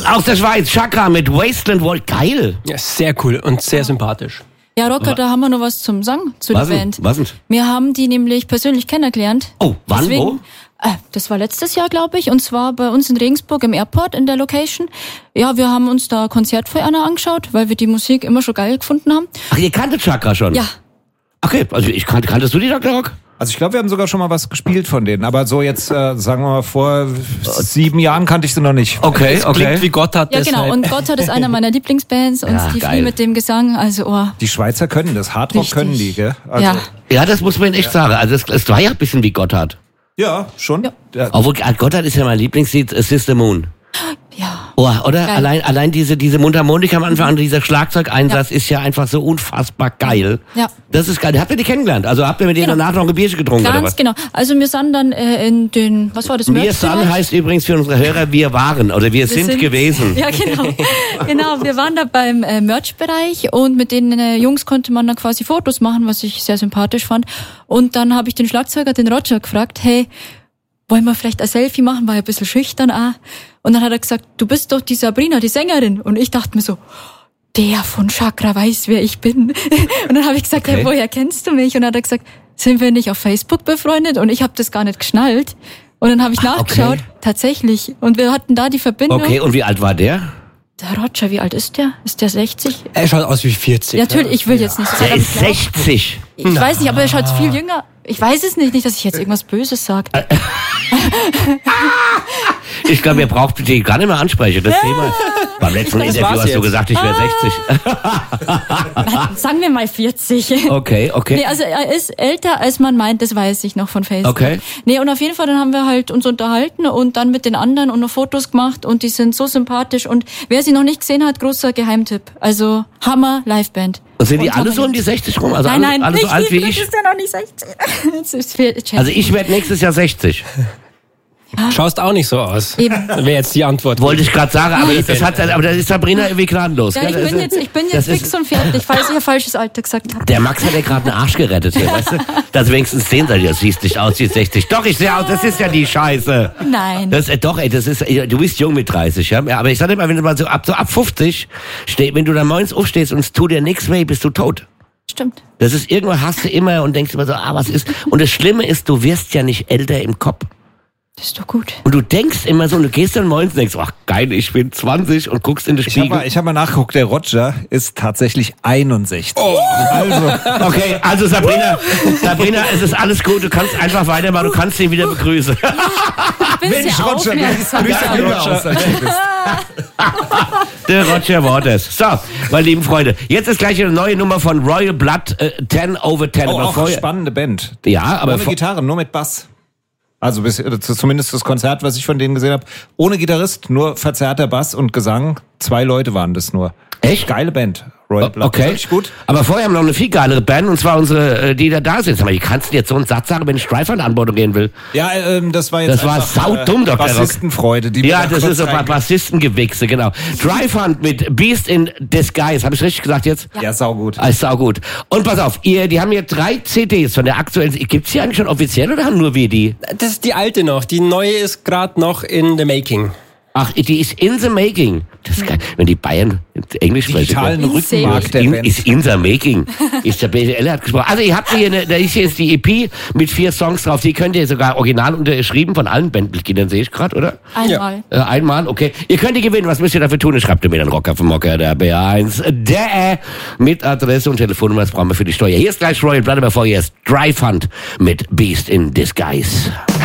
Aus der Schweiz, Chakra mit Wasteland World. Geil. Ja, sehr cool und sehr sympathisch. Ja, Rocker, da haben wir noch was zum Sagen zu Was der denn? Band. Was denn? Wir haben die nämlich persönlich kennengelernt. Oh, wann, wo? Das war letztes Jahr, glaube ich, und zwar bei uns in Regensburg im Airport in der Location. Ja, wir haben uns da ein Konzert von einer angeschaut, weil wir die Musik immer schon geil gefunden haben. Ach, ihr kanntet Chakra schon? Ja. Okay, also kanntest du die Dr. Rock? Also ich glaube, wir haben sogar schon mal was gespielt von denen. Aber so jetzt, sagen wir mal, vor 7 Jahren kannte ich sie noch nicht. Okay, Klingt wie Gotthard. Ja, genau. deshalb. Und Gotthard ist einer meiner Lieblingsbands und Ja, Steve geil. Lee mit dem Gesang. Also, Die Schweizer können das. Hardrock Richtig. können die, gell? Also, ja. Ja, das muss man echt sagen. Also es war ja ein bisschen wie Gotthard. Ja, schon. Ja. Ja. Obwohl, Gotthard ist ja mein Lieblingslied, Sister Moon. Ja. Oh, oder? Geil. Allein diese Mundharmonika am Anfang und dieser Schlagzeugeinsatz ist ja einfach so unfassbar geil. Ja. Das ist geil. Habt ihr die kennengelernt? Also habt ihr mit denen danach noch ein Bierchen getrunken oder Ganz was? genau. Also wir sind dann in den, was war das? Wir Merch-Bereich? sind heißt übrigens für unsere Hörer, wir waren oder wir sind gewesen. Ja, genau. Genau, wir waren da beim Merch-Bereich und mit den Jungs konnte man dann quasi Fotos machen, was ich sehr sympathisch fand. Und dann habe ich den Schlagzeuger, den Roger, gefragt, hey, wollen wir vielleicht ein Selfie machen? War ja ein bisschen schüchtern auch. Und dann hat er gesagt, du bist doch die Sabrina, die Sängerin. Und ich dachte mir so, der von Chakra weiß, wer ich bin. Und dann habe ich gesagt, Okay. hey, woher kennst du mich? Und dann hat er gesagt, sind wir nicht auf Facebook befreundet? Und ich habe das gar nicht geschnallt. Und dann habe ich nachgeschaut, tatsächlich. Und wir hatten da die Verbindung. Okay, und wie alt war der? Der Roger, wie alt ist der? Ist der 60? Er schaut aus wie 40. Ja, natürlich, ich will jetzt nicht so Der sagen. ist 60. Ich weiß nicht, aber er schaut viel jünger. Ich weiß es nicht, dass ich jetzt irgendwas Böses sage. Ich glaube, ihr braucht die gar nicht mehr ansprechen. Das Thema. Beim letzten Das Interview war's hast du jetzt. gesagt, ich wäre 60. Sagen wir mal 40. Okay. Nee, also er ist älter, als man meint, das weiß ich noch von Facebook. Okay. Nee, und auf jeden Fall, dann haben wir halt uns unterhalten und dann mit den anderen und noch Fotos gemacht und die sind so sympathisch und wer sie noch nicht gesehen hat, großer Geheimtipp. Also Hammer Liveband. Und sind die Und alle Hammer so um die 60 rum? Also Nein, alle so alt wie das ich? ist ja noch nicht 60. Das ist viel Chat. Also ich werde nächstes Jahr 60. Schaust auch nicht so aus. Eben. Wäre jetzt die Antwort. Wollte ich gerade sagen, aber das ist Sabrina irgendwie gnadenlos. Ja, gell? ich bin das jetzt fix und fertig, falls ich ein falsches Alter gesagt habe. Der Max hat ja gerade einen Arsch gerettet hier, weißt du? Dass wenigstens 10 seid, ihr siehst nicht aus wie 60. Doch, ich sehe aus, das ist ja die Scheiße. Nein. Das, doch, ey, das ist, du bist jung mit 30, ja. Aber ich sag dir mal, wenn du mal so ab 50 wenn du da morgens aufstehst und es tut dir nichts weh, bist du tot. Stimmt. Das ist, irgendwann hast du immer und denkst immer so, was ist? Und das Schlimme ist, du wirst ja nicht älter im Kopf. Das ist doch gut. Und du denkst immer so, und du gehst dann morgens und denkst, ach geil, ich bin 20 und guckst in den Spiegel. Ich hab mal nachgeguckt, der Roger ist tatsächlich 61. Oh. Okay, also Sabrina, es ist alles gut, du kannst einfach weitermachen, du kannst ihn wieder begrüßen. Ich bin sehr aufmerksam. Der Roger Waters. So, meine lieben Freunde, jetzt ist gleich eine neue Nummer von Royal Blood, 10 over 10. Oh, Aber auch vorher- spannende Band. Ja, aber Ohne Gitarre, nur mit Bass. Also zumindest das Konzert, was ich von denen gesehen habe. Ohne Gitarrist, nur verzerrter Bass und Gesang. 2 Leute waren das nur. Echt? Geile Band. Royal Blood. Okay, Wirklich gut. aber vorher haben wir noch eine viel geilere Band, und zwar unsere, die da sind. Aber wie kannst du jetzt so einen Satz sagen, wenn ich Strife an Bord gehen will? Ja, das war jetzt Das war einfach, saudumm, Dr. Rock. Bassistenfreude. Die Ja, mir da das kurz ist so rein- Bassistengewichse, genau. Dry Hunt mit Beast in Disguise. Habe ich richtig gesagt jetzt? Ja, saugut. Ah, ist saugut. Und pass auf, die haben hier 3 CDs von der aktuellen. Gibt's die eigentlich schon offiziell oder haben nur wir die? Das ist die alte noch. Die neue ist gerade noch in the making. Ach, die ist in the making. Das ist geil, wenn die Bayern Englisch sprechen. Digitalen Insane. Rückenmark der Band. Ist in the making. Ist der BWL hat gesprochen. Also ihr habt hier da ist jetzt die EP mit 4 Songs drauf. Die könnt ihr sogar original unterschrieben von allen Bandmitgliedern, sehe ich gerade, oder? Einmal. Einmal, okay. Ihr könnt die gewinnen. Was müsst ihr dafür tun? Ihr schreibt mir dann Rocker vom Mocker, der B1, der mit Adresse und Telefonnummer. Das brauchen wir für die Steuer. Hier ist gleich Royal Blood, aber vorher ist Dry Hunt mit Beast in Disguise.